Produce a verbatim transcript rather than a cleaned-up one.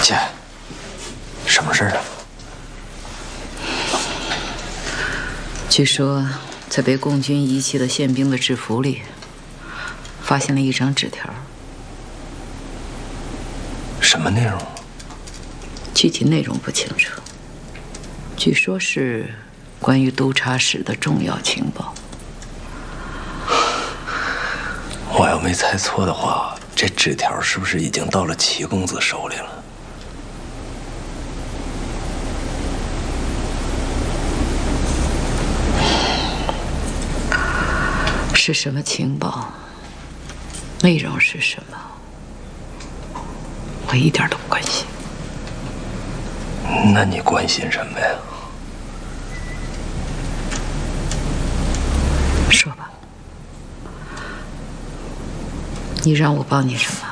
姐，什么事儿啊？ 据说，在被共军遗弃的宪兵的制服里，发现了一张纸条。 什么内容？ 具体内容不清楚。据说是关于督察室的重要情报。 我要没猜错的话，这纸条是不是已经到了齐公子手里了？ 是什么情报？内容是什么？我一点都不关心。 那你关心什么呀？ 说吧，你让我帮你什么？